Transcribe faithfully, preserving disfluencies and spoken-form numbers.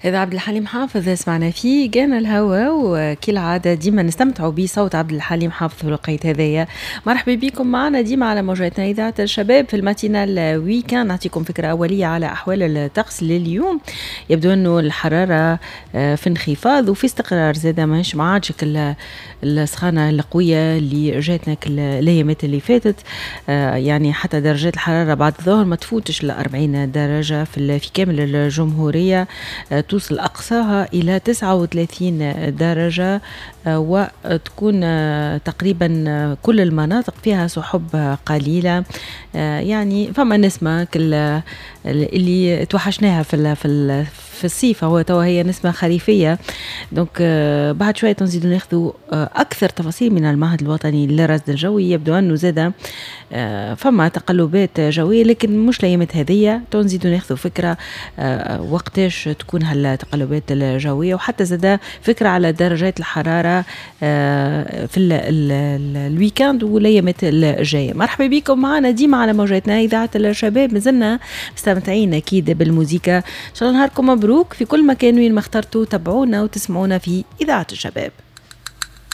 إذا عبد الحليم حافظ سمعنا فيه جانا الهوى، وكالعادة ديما نستمتعوا بصوت عبد الحليم حافظ في الوقت هذايا. مرحبا بكم معنا ديما على موجاتنا إذاعة الشباب في الماتينال ويكان. نعطيكم فكرة أولية على أحوال الطقس لليوم. يبدو أنه الحرارة في انخفاض وفي استقرار زادة، ماهيش ما عادش السخانة القوية اللي جاتنا الأيامات اللي فاتت. يعني حتى درجات الحرارة بعد الظهر ما تفوتش ل أربعين درجة في في كامل الجمهورية، توصل أقصاها إلى تسعة وثلاثين درجة، وتكون تقريبا كل المناطق فيها سحب قليلة. يعني فما نسمة اللي توحشناها في في في الصيف، هو توا هي نسمة خريفية. دونك بعد شوية نزيدوا ناخذوا أكثر تفاصيل من المعهد الوطني للرصد الجوي. يبدو أنه زاد فما تقلبات جوية، لكن مش الأيامات هذية. نزيدوا ناخذوا فكرة وقتاش تكون هالتقلبات الجوية، وحتى زاد فكرة على درجات الحرارة في الويكاند والأيامات الجاية. مرحبا بكم معنا ديما على موجاتنا إذاعة الشباب. مازلنا مستمتعين أكيد بالموسيقى. إن شاء الله نهاركم مبروك في كل مكان وين ما اخترتوا. تابعونا وتسمعونا في إذاعة الشباب.